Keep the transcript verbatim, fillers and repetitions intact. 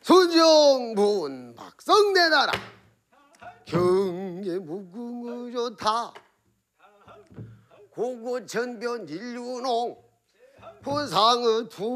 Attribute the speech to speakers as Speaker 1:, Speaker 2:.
Speaker 1: 수정문 박성내 나라 경계 무궁의 좋다 고고천변 인류농 보상의 두